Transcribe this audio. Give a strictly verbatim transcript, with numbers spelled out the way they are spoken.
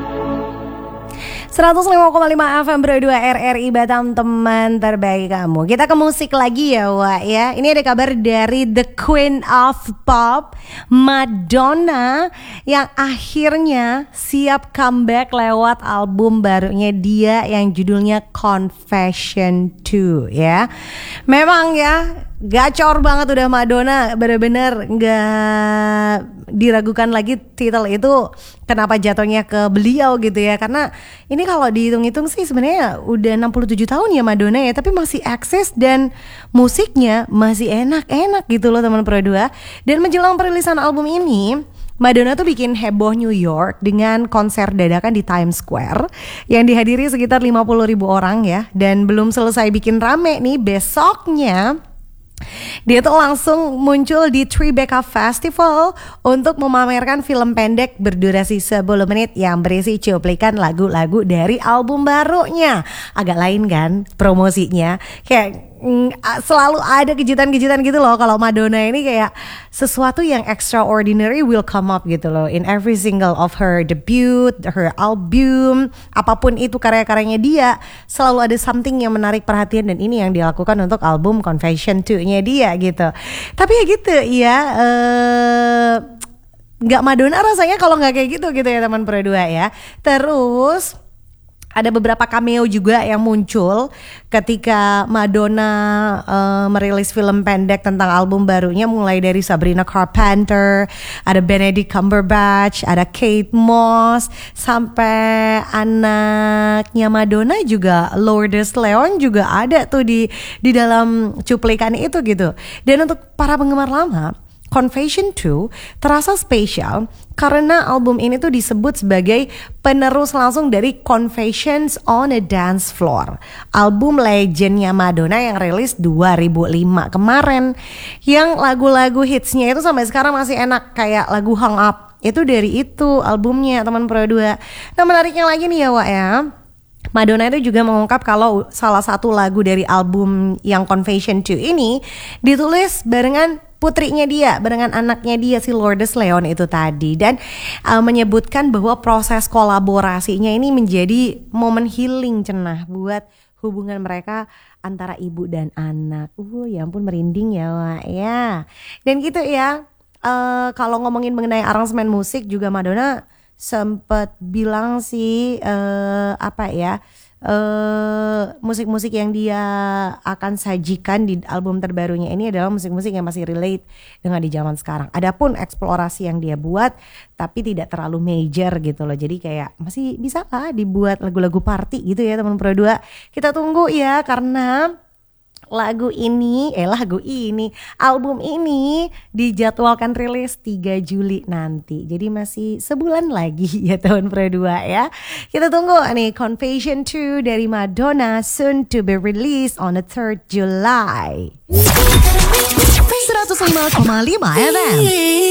seratus lima koma lima F M Pro dua R R I Batam, teman terbaik kamu. Kita ke musik lagi ya Wak ya. Ini ada kabar dari The Queen of Pop, Madonna, yang akhirnya siap comeback lewat album barunya dia yang judulnya Confession two ya. Memang ya gacor banget udah Madonna, bener-bener gak diragukan lagi titel itu kenapa jatuhnya ke beliau gitu ya. Karena ini kalau dihitung-hitung sih sebenarnya udah enam puluh tujuh tahun ya Madonna ya, tapi masih eksis dan musiknya masih enak-enak gitu loh teman Pro dua. Dan menjelang perilisan album ini, Madonna tuh bikin heboh New York dengan konser dadakan di Times Square yang dihadiri sekitar lima puluh ribu orang ya. Dan belum selesai bikin rame nih, besoknya dia tuh langsung muncul di Tribeca Festival untuk memamerkan film pendek berdurasi sepuluh menit yang berisi cuplikan lagu-lagu dari album barunya. Agak lain kan promosinya, kayak mm, selalu ada kejutan-kejutan gitu loh. Kalau Madonna ini kayak sesuatu yang extraordinary will come up gitu loh in every single of her debut, her album, apapun itu karya-karyanya dia, selalu ada something yang menarik perhatian, dan ini yang dilakukan untuk album Confession two-nya dia gitu. Tapi ya gitu ya, uh, nggak Madonna rasanya kalau nggak kayak gitu gitu ya teman Pro dua ya. Terus ada beberapa cameo juga yang muncul ketika Madonna uh, merilis film pendek tentang album barunya, mulai dari Sabrina Carpenter, ada Benedict Cumberbatch, ada Kate Moss, sampai anaknya Madonna juga, Lourdes Leon juga ada tuh di di dalam cuplikan itu gitu. Dan untuk para penggemar lama, Confession two terasa spesial karena album ini tuh disebut sebagai penerus langsung dari Confessions on a Dance Floor, album legendnya Madonna yang rilis dua ribu lima kemarin, yang lagu-lagu hitsnya itu sampai sekarang masih enak, kayak lagu Hung Up itu dari itu albumnya teman Pro dua. Nah menariknya lagi nih ya Wak ya, Madonna itu juga mengungkap kalau salah satu lagu dari album yang Confession two ini ditulis barengan putrinya dia, barengan anaknya dia si Lourdes Leon itu tadi. Dan uh, menyebutkan bahwa proses kolaborasinya ini menjadi momen healing cenah buat hubungan mereka antara ibu dan anak. Uh ya ampun, merinding ya Wak ya. Dan gitu ya, uh, kalau ngomongin mengenai aransemen musik juga Madonna sempat bilang sih uh, apa ya, uh, musik-musik yang dia akan sajikan di album terbarunya ini adalah musik-musik yang masih relate dengan di zaman sekarang. Adapun eksplorasi yang dia buat tapi tidak terlalu major gitu loh. Jadi kayak masih bisa lah dibuat lagu-lagu party gitu ya teman Pro dua. Kita tunggu ya, karena lagu ini, eh lagu ini, album ini dijadwalkan rilis tiga Juli nanti. Jadi masih sebulan lagi ya tahun Pro dua ya. Kita tunggu nih Confession two dari Madonna, soon to be released on the third July. seratus lima koma lima F M